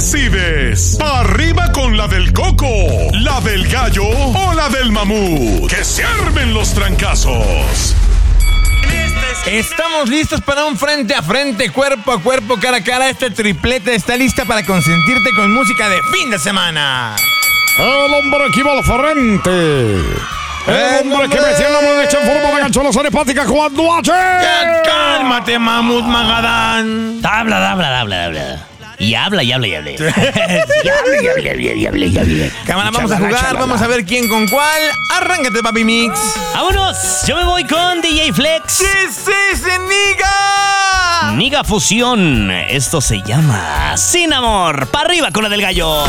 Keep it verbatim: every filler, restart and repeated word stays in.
decides. Pa' arriba con la del coco, la del gallo o la del mamut. Que se armen los trancazos. Estamos listos para un frente a frente, cuerpo a cuerpo, cara a cara. Este triplete está lista para consentirte con música de fin de semana. El hombre que iba al frente. El, el hombre que metía la mano hecha en forma de gancho la hepática cuando hace. Ya cálmate, mamut Magadán. Habla, habla, habla, habla. Y habla, y habla, y habla. Y habla, y habla, y habla, y habla. Cámara, vamos a jugar, vamos a ver quién con cuál. Arráncate, papi Mix. ¡Vámonos! Yo me voy con D J Flex. ¿Qué es ese, niga? Niga Fusión. Esto se llama Sin Amor. ¡Para arriba con la del gallo!